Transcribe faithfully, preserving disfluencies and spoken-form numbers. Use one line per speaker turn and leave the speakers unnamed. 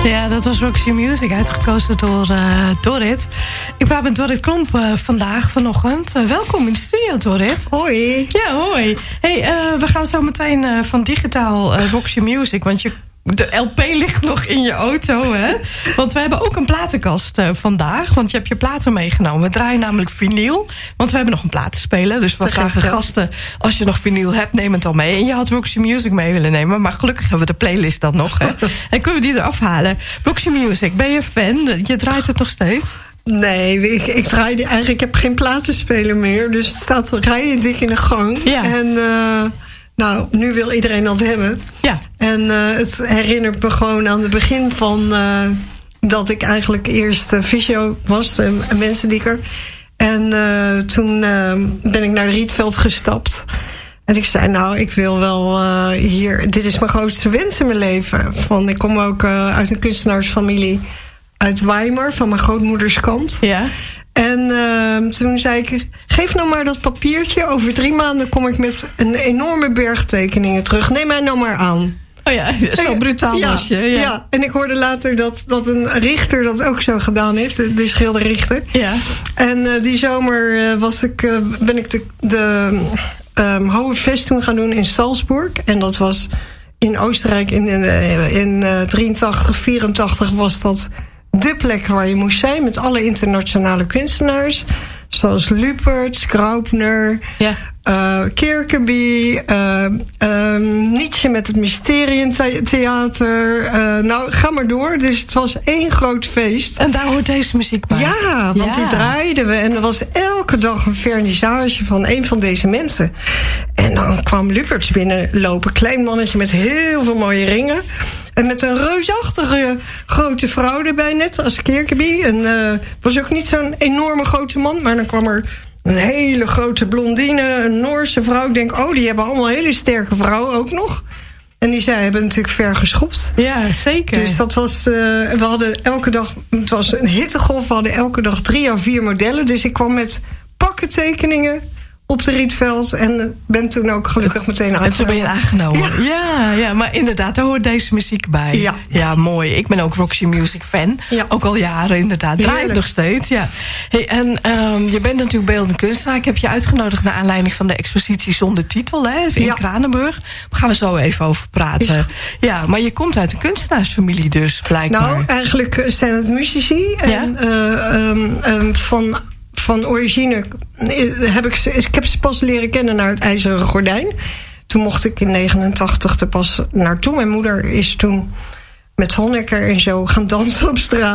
Ja, dat was Roxy Music, uitgekozen door uh, Dorrit. Ik praat met Dorrit Klomp uh, vandaag, vanochtend. Uh, welkom in de studio, Dorrit.
Hoi.
Ja, hoi. Hey, uh, we gaan zo meteen uh, van digitaal uh, Roxy Music, want je... de L P ligt nog in je auto, hè? Want we hebben ook een platenkast uh, vandaag. Want je hebt je platen meegenomen. We draaien namelijk vinyl. Want we hebben nog een platenspeler. Dus we vragen gasten, als je nog vinyl hebt, neem het dan mee. En je had Roxy Music mee willen nemen. Maar gelukkig hebben we de playlist dan nog, hè? En kunnen we die eraf halen. Roxy Music, ben je fan? Je draait het nog steeds?
Nee, ik, ik draai eigenlijk, ik heb geen platenspeler meer. Dus het staat rijen dik in de gang. Ja. En... Uh, Nou, nu wil iedereen dat hebben. Ja. En uh, het herinnert me gewoon aan het begin van... Uh, dat ik eigenlijk eerst uh, fysio was, uh, een mensendieker. En uh, toen uh, ben ik naar de Rietveld gestapt. En ik zei, nou, ik wil wel uh, hier... Dit is mijn grootste wens in mijn leven. Van, ik kom ook uh, uit een kunstenaarsfamilie uit Weimar, van mijn grootmoeders kant. Ja. En uh, toen zei ik, geef nou maar dat papiertje. Over drie maanden kom ik met een enorme berg tekeningen terug. Neem mij nou maar aan. Oh ja, zo brutaal ja, was je. Ja. ja, en ik hoorde later dat, dat een richter dat ook zo gedaan heeft. De, de schilderrichter. Ja. En uh, die zomer uh, was ik, uh, ben ik de, de um, Hohe Fest toen gaan doen in Salzburg. En dat was in Oostenrijk in, in, in uh, drieëntachtig, vierentachtig was dat... de plek waar je moest zijn met alle internationale kunstenaars. Zoals Lüpertz, Graupner, ja. uh, Kirkeby, uh, uh, Nietzsche met het Mysterientheater. Uh, nou, ga maar door. Dus het was één groot feest.
En daar hoort deze muziek bij.
Ja, want ja. die draaiden we. En er was elke dag een vernissage van een van deze mensen. En dan kwam Lüpertz binnenlopen. Klein mannetje met heel veel mooie ringen. En met een reusachtige grote vrouw erbij, net als Kirkeby. En uh, was ook niet zo'n enorme grote man, maar dan kwam er een hele grote blondine, een Noorse vrouw. Ik denk, oh, die hebben allemaal hele sterke vrouwen ook nog. En die zij hebben natuurlijk ver geschopt.
Ja, zeker.
Dus dat was, uh, we hadden elke dag, het was een hittegolf, we hadden elke dag drie à vier modellen. Dus ik kwam met pakken tekeningen op de Rietveld. En ben toen ook gelukkig meteen aangenomen.
En toen ben je aangenomen. Ja. ja, ja, maar inderdaad, daar hoort deze muziek bij. Ja, ja mooi. Ik ben ook Roxy Music fan. Ja. Ook al jaren, inderdaad. Draait nog steeds, ja. Hey, en um, je bent natuurlijk beeldend kunstenaar. Ik heb je uitgenodigd naar aanleiding van de expositie Zonder Titel, hè, in ja. Kranenburg. Daar gaan we zo even over praten. Is... Ja, maar je komt uit een kunstenaarsfamilie dus, blijkbaar.
Nou, eigenlijk zijn het muzici. En ja? uh, um, um, van... Van origine heb ik ze, ik heb ze pas leren kennen naar het IJzeren Gordijn. Toen mocht ik in negenentachtig er pas naartoe. Mijn moeder is toen met Honecker en zo gaan dansen op straat.